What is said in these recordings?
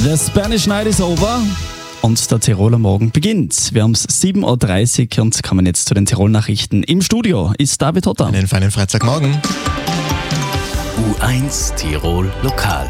The Spanish Night is over und der Tiroler Morgen beginnt. Wir haben es 7.30 Uhr und kommen jetzt zu den Tirol-Nachrichten. Im Studio ist David Hotter. Einen feinen Freitagmorgen. U1 Tirol Lokal.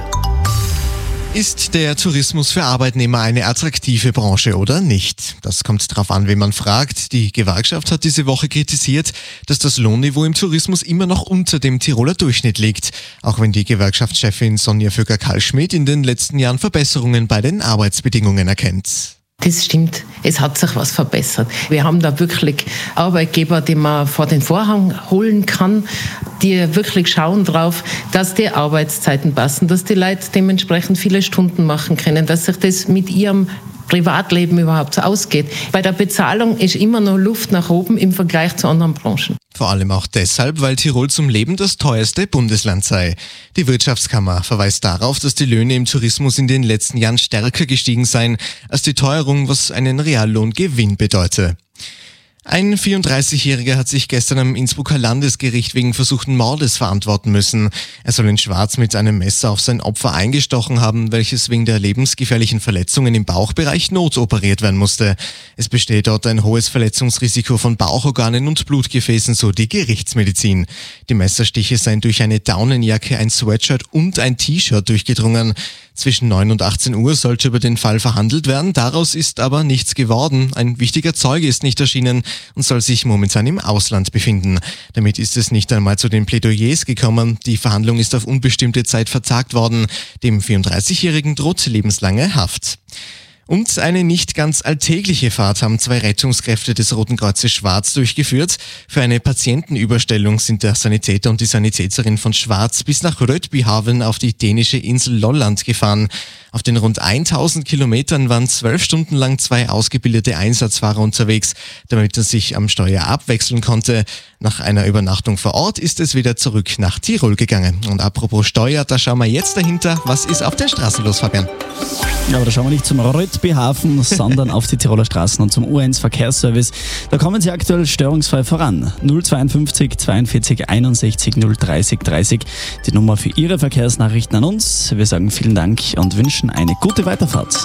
Ist der Tourismus für Arbeitnehmer eine attraktive Branche oder nicht? Das kommt darauf an, wen man fragt. Die Gewerkschaft hat diese Woche kritisiert, dass das Lohnniveau im Tourismus immer noch unter dem Tiroler Durchschnitt liegt. Auch wenn die Gewerkschaftschefin Sonja Vöger-Kalschmidt in den letzten Jahren Verbesserungen bei den Arbeitsbedingungen erkennt. Das stimmt, es hat sich was verbessert. Wir haben da wirklich Arbeitgeber, die man vor den Vorhang holen kann, die wirklich schauen drauf, dass die Arbeitszeiten passen, dass die Leute dementsprechend viele Stunden machen können, dass sich das mit ihrem Privatleben überhaupt so ausgeht. Bei der Bezahlung ist immer noch Luft nach oben im Vergleich zu anderen Branchen. Vor allem auch deshalb, weil Tirol zum Leben das teuerste Bundesland sei. Die Wirtschaftskammer verweist darauf, dass die Löhne im Tourismus in den letzten Jahren stärker gestiegen seien als die Teuerung, was einen Reallohngewinn bedeute. Ein 34-Jähriger hat sich gestern am Innsbrucker Landesgericht wegen versuchten Mordes verantworten müssen. Er soll in Schwarz mit einem Messer auf sein Opfer eingestochen haben, welches wegen der lebensgefährlichen Verletzungen im Bauchbereich notoperiert werden musste. Es besteht dort ein hohes Verletzungsrisiko von Bauchorganen und Blutgefäßen, so die Gerichtsmedizin. Die Messerstiche seien durch eine Daunenjacke, ein Sweatshirt und ein T-Shirt durchgedrungen. Zwischen 9 und 18 Uhr sollte über den Fall verhandelt werden, daraus ist aber nichts geworden. Ein wichtiger Zeuge ist nicht erschienen und soll sich momentan im Ausland befinden. Damit ist es nicht einmal zu den Plädoyers gekommen. Die Verhandlung ist auf unbestimmte Zeit verzagt worden. Dem 34-Jährigen droht lebenslange Haft. Und eine nicht ganz alltägliche Fahrt haben 2 Rettungskräfte des Roten Kreuzes Schwarz durchgeführt. Für eine Patientenüberstellung sind der Sanitäter und die Sanitäterin von Schwarz bis nach Rödbyhavn auf die dänische Insel Lolland gefahren. Auf den rund 1000 Kilometern waren 12 Stunden lang 2 ausgebildete Einsatzfahrer unterwegs, damit er sich am Steuer abwechseln konnte. Nach einer Übernachtung vor Ort ist es wieder zurück nach Tirol gegangen. Und apropos Steuer, da schauen wir jetzt dahinter. Was ist auf den Straßen los, Fabian? Ja, aber da schauen wir nicht zum Rödbyhavn, sondern auf die Tiroler Straßen und zum U1 Verkehrsservice. Da kommen sie aktuell störungsfrei voran. 052 42 61 030 30, die Nummer für Ihre Verkehrsnachrichten an uns. Wir sagen vielen Dank und wünschen eine gute Weiterfahrt.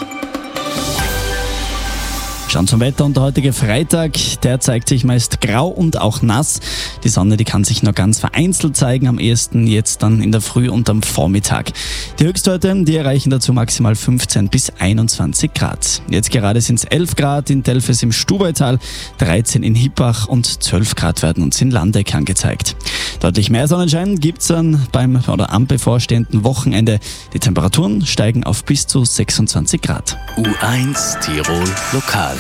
Schauen zum Wetter und der heutige Freitag, der zeigt sich meist grau und auch nass. Die Sonne, die kann sich nur ganz vereinzelt zeigen, am ehesten jetzt dann in der Früh und am Vormittag. Die Höchstwerte, die erreichen dazu maximal 15 bis 21 Grad. Jetzt gerade sind es 11 Grad in Telfes im Stubaital, 13 in Hippach und 12 Grad werden uns in Landeck angezeigt. Deutlich mehr Sonnenschein gibt's dann am bevorstehenden Wochenende. Die Temperaturen steigen auf bis zu 26 Grad. U1 Tirol Lokal.